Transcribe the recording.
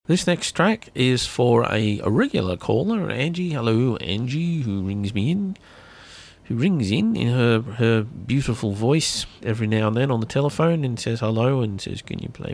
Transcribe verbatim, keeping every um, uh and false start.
This next track is for a, a regular caller, Angie. Hello, Angie, who rings me in. Who rings in in her, her beautiful voice every now and then on the telephone and says hello and says, can you play